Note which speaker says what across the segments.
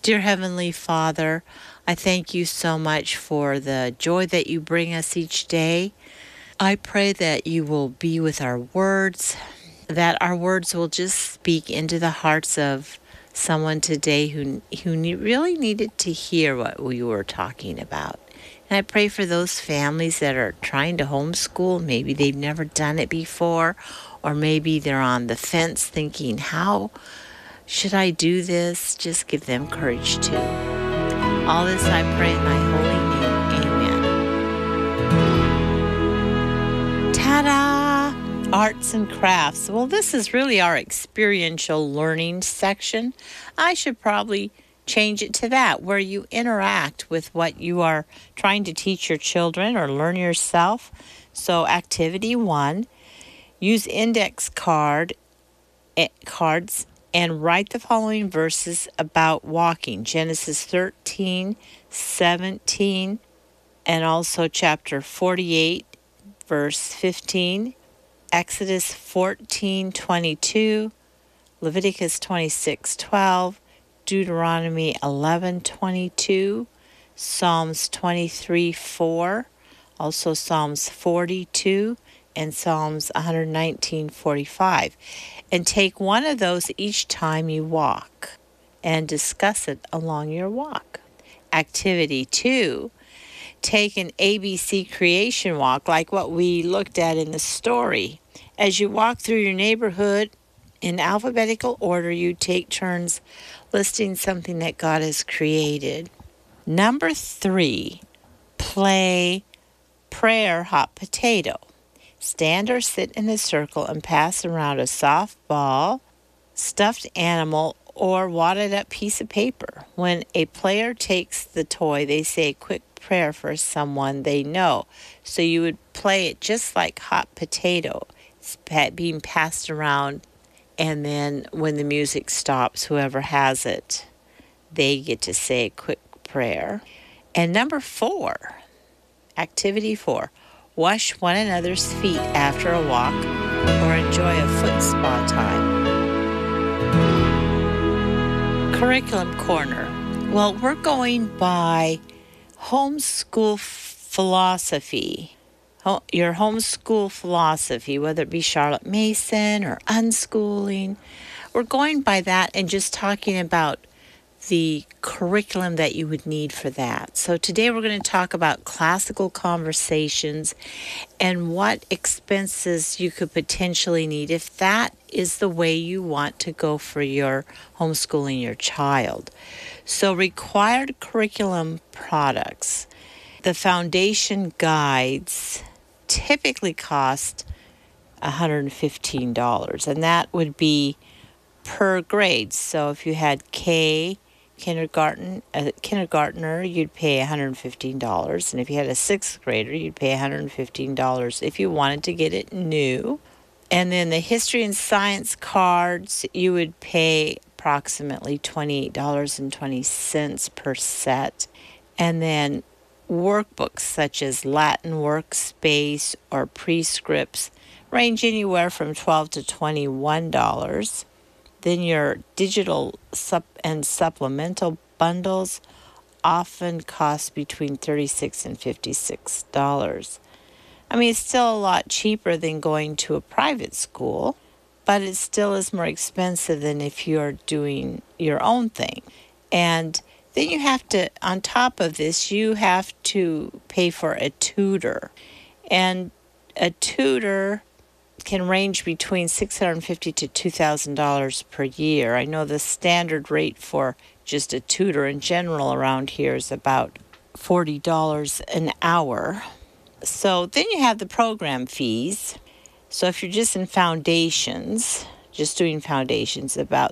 Speaker 1: Dear Heavenly Father, I thank you so much for the joy that you bring us each day. I pray that you will be with our words, that our words will just speak into the hearts of someone today who really needed to hear what we were talking about. And I pray for those families that are trying to homeschool. Maybe they've never done it before, or maybe they're on the fence thinking, how should I do this? Just give them courage too. All this I pray in thy holy name. Amen. Ta-da! Arts and crafts. Well, this is really our experiential learning section. I should probably change it to that, where you interact with what you are trying to teach your children or learn yourself. So activity 1, use index cards and write the following verses about walking. Genesis 13:17, and also chapter 48, verse 15, Exodus 14:22, Leviticus 26:12, Deuteronomy 11:22, Psalms 23:4, also Psalms 42, and Psalms 119:45. And take one of those each time you walk and discuss it along your walk. Activity 2, take an ABC creation walk like what we looked at in the story. As you walk through your neighborhood in alphabetical order, you take turns listing something that God has created. Number 3, play prayer hot potato. Stand or sit in a circle and pass around a softball, stuffed animal, or wadded up piece of paper. When a player takes the toy, they say a quick prayer for someone they know. So you would play it just like hot potato. It's being passed around, and then when the music stops, whoever has it, they get to say a quick prayer. And number 4, activity 4, wash one another's feet after a walk or enjoy a foot spa time. Curriculum Corner. Well, we're going by homeschool philosophy. Your homeschool philosophy, whether it be Charlotte Mason or unschooling. We're going by that and just talking about the curriculum that you would need for that. So today we're going to talk about classical conversations and what expenses you could potentially need if that is the way you want to go for your homeschooling your child. So required curriculum products. The foundation guides typically cost $115, and that would be per grade. So if you had kindergartner, you'd pay $115. And if you had a 6th grader, you'd pay $115 if you wanted to get it new. And then the history and science cards, you would pay approximately $28.20 per set. And then workbooks such as Latin Workspace or Prescripts range anywhere from $12 to $21. Then your digital and supplemental bundles often cost between $36 and $56. I mean, it's still a lot cheaper than going to a private school, but it still is more expensive than if you're doing your own thing. And then you have to, on top of this, you have to pay for a tutor. And a tutor can range between $650 to $2,000 per year. I know the standard rate for just a tutor in general around here is about $40 an hour. So then you have the program fees. So if you're just in foundations, just doing foundations, about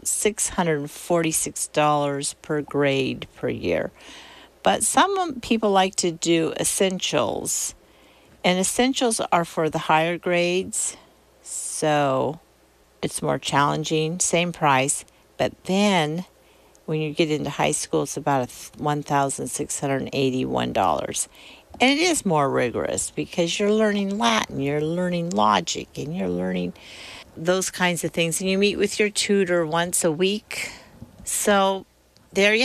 Speaker 1: $646 per grade per year. But some people like to do essentials, and essentials are for the higher grades. So it's more challenging, same price, but then when you get into high school, it's about $1,681. And it is more rigorous because you're learning Latin, you're learning logic, and you're learning those kinds of things. And you meet with your tutor once a week. So there you